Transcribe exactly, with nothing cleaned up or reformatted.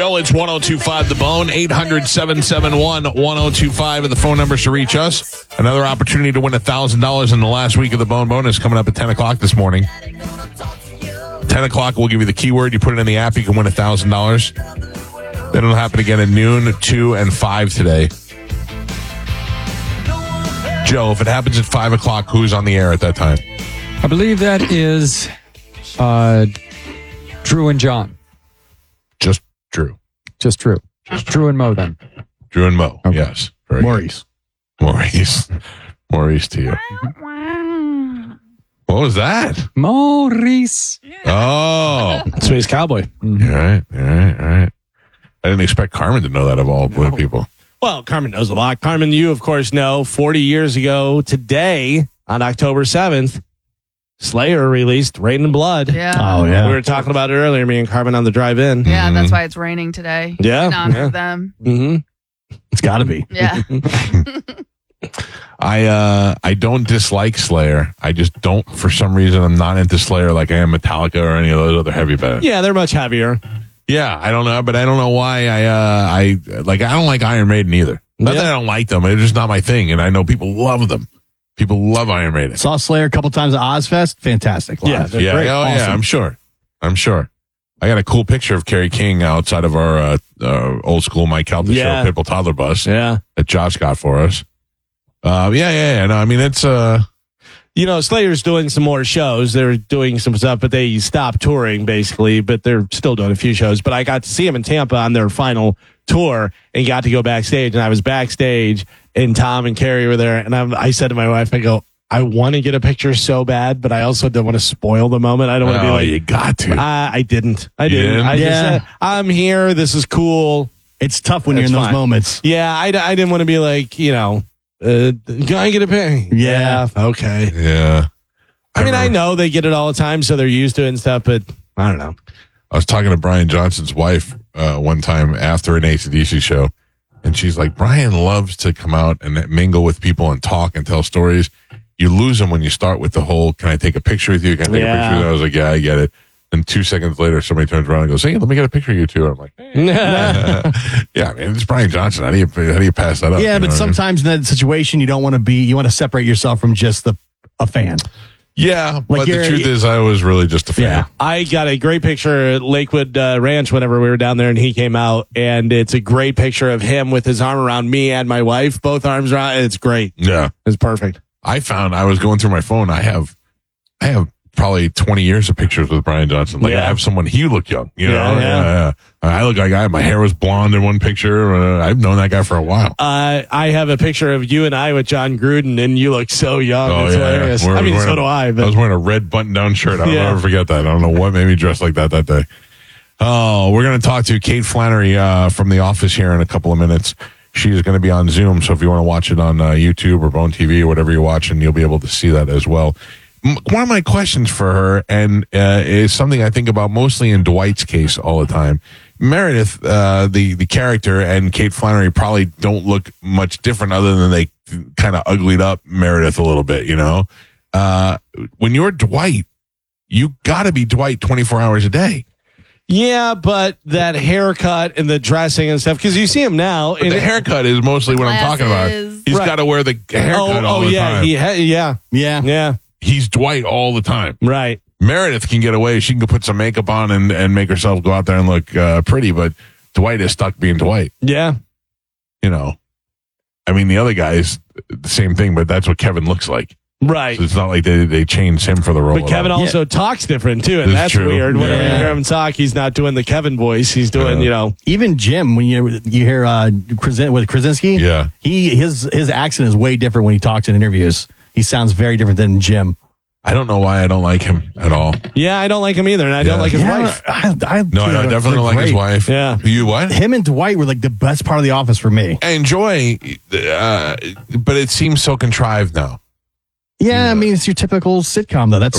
Oh, it's one oh two five The Bone, eight hundred, seven seven one, one oh two five, and the phone numbers to reach us. Another opportunity to win one thousand dollars in the last week of the Bone Bonus coming up at ten o'clock this morning. ten o'clock, we'll give you the keyword. You put it in the app, you can win one thousand dollars. Then it'll happen again at noon, two, and five today. Joe, if it happens at five o'clock, who's on the air at that time? I believe that is uh, Drew and John. Just Drew. Just Drew. Just Drew and Mo, then. Drew and Mo, okay. Yes. Very Maurice. Good. Maurice. Maurice to you. What was that? Maurice. Oh. Space Cowboy. Mm-hmm. All right, all right, all right. I didn't expect Carmen to know that of all no. people. Well, Carmen knows a lot. Carmen, you, of course, know forty years ago today, on October seventh, Slayer released Rain and Blood. Yeah. Oh, yeah. We were talking about it earlier, me and Carmen on the drive-in. Yeah, mm-hmm. That's why it's raining today. Yeah. In honor yeah. of them. Mm-hmm. It's got to be. Yeah. I uh, I don't dislike Slayer. I just don't, for some reason, I'm not into Slayer like I am Metallica or any of those other heavy bands. Yeah, they're much heavier. Yeah, I don't know, but I don't know why I uh, I like I don't like Iron Maiden either. Not yeah. that I don't like them, it's just not my thing, and I know people love them. People love Iron Maiden. Saw Slayer a couple times at Ozfest. Fantastic. Live. Yeah, yeah, great. oh Awesome. yeah, I'm sure. I'm sure. I got a cool picture of Kerry King outside of our uh, uh, old school Mike Calta yeah. show, Pitbull Toddler Bus. Yeah, that Josh got for us. Uh, yeah, yeah, yeah. No, I mean it's uh, you know, Slayer's doing some more shows. They're doing some stuff, but they stopped touring basically. But they're still doing a few shows. But I got to see them in Tampa on their final tour and got to go backstage. And I was backstage, and Tom and Kerry were there. And I'm, I said to my wife, I go, I want to get a picture so bad, but I also don't want to spoil the moment. I don't want to oh, be like, you got to. I, I didn't. I You didn't. didn't? I just Yeah. said, I'm here. This is cool. It's tough when you're It's in those fine. moments. Yeah, I, I didn't want to be like, you know, uh, can I get a picture? Yeah. Okay. Yeah. I mean, I remember- know they get it all the time, so they're used to it and stuff, but I don't know. I was talking to Brian Johnson's wife uh, one time after an A C D C show, and she's like, Brian loves to come out and mingle with people and talk and tell stories. You lose him when you start with the whole, can I take a picture with you? Can I take Yeah. a picture with you? I was like, yeah, I get it. And two seconds later, somebody turns around and goes, hey, let me get a picture of you two. I'm like, hey. Yeah, I mean, it's Brian Johnson. How do you, how do you pass that up? Yeah, You know but what I mean? sometimes in that situation, you don't want to be, you want to separate yourself from just the a fan. Yeah, but the you're- truth is, I was really just a fan. Yeah. I got a great picture at Lakewood uh, Ranch whenever we were down there and he came out, and it's a great picture of him with his arm around me and my wife, both arms around. It's great. Yeah. It's perfect. I found, I was going through my phone. I have, I have probably twenty years of pictures with Brian Johnson. Like Yeah. I have someone, he looked young, you know? Yeah, yeah. yeah. I look like I, my hair was blonde in one picture. Uh, I've known that guy for a while. Uh, I have a picture of you and I with John Gruden, and you look so young. Oh, it's yeah. hilarious. We're- I mean, we're so in a- do I. But I was wearing a red button-down shirt. I'll Yeah. never forget that. I don't know what made me dress like that that day. Oh, we're going to talk to Kate Flannery uh, from The Office here in a couple of minutes. She's going to be on Zoom, so if you want to watch it on uh, YouTube or Bone T V or whatever you're watching, you'll be able to see that as well. M- One of my questions for her, and uh, is something I think about mostly in Dwight's case all the time. Meredith, uh, the, the character, and Kate Flannery probably don't look much different other than they kind of uglied up Meredith a little bit, you know? Uh, when you're Dwight, you got to be Dwight twenty-four hours a day. yeah, but that haircut and the dressing and stuff, because you see him now. But and the it- haircut is mostly what I'm talking about. Glasses. He's Right. got to wear the haircut oh, all oh the yeah, time. he ha- yeah, Yeah. yeah, He's Dwight all the time. right. Meredith can get away. She can put some makeup on and, and make herself go out there and look uh, pretty, but Dwight is stuck being Dwight. Yeah. You know, I mean, the other guy's the same thing, but that's what Kevin looks like. Right. So it's not like they, they changed him for the role. But Kevin at all. also talks different too, and This is that's true. weird. Whenever Yeah. you hear him talk, he's not doing the Kevin voice. He's doing, Yeah. you know, Even Jim, when you you hear uh, Krasin- with Krasinski, Yeah. he his his accent is way different when he talks in interviews. He sounds very different than Jim. I don't know why I don't like him at all. yeah, I don't like him either, and I don't Yeah. like his Yeah, wife. I, I, No, I they're- definitely don't they're like his great. wife. Yeah. You what? Him and Dwight were like the best part of The Office for me. I enjoy, uh, but it seems so contrived now. Yeah, I mean it's your typical sitcom though. That's